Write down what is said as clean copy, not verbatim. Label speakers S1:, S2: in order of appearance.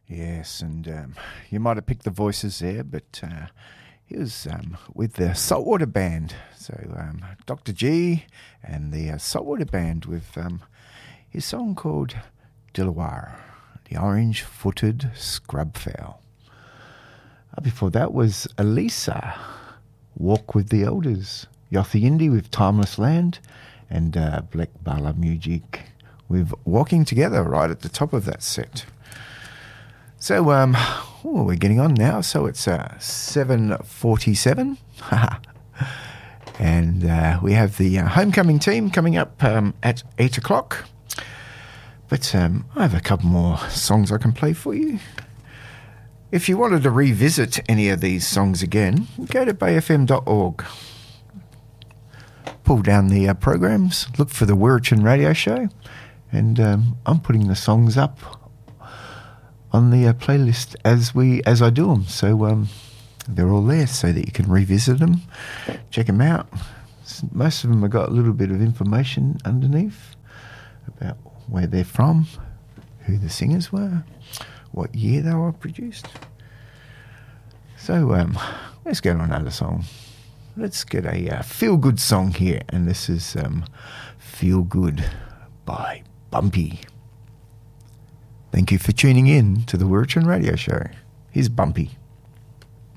S1: Yes, and you might have picked the voices there, but he was with the Saltwater Band. So Dr. G and the Saltwater Band with his song called Dillawarra, the Orange-Footed Scrubfowl. Before that was Elisa, Walk with the Elders, Yothu Yindi with Timeless Land, and Black Bala Music with Walking Together right at the top of that set. So we're getting on now. So it's 7:47, and we have the homecoming team coming up at 8 o'clock. But I have a couple more songs I can play for you. If you wanted to revisit any of these songs again, go to bayfm.org. Pull down the programs, look for the Wiratchin Radio Show, and I'm putting the songs up on the playlist as I do them. So they're all there so that you can revisit them, check them out. Most of them have got a little bit of information underneath about where they're from, who the singers were, what year they were produced. So let's go to another song. Let's get a feel-good song here, and this is Feel Good by Bumpy. Thank you for tuning in to the Wiratchin Radio Show. Here's Bumpy.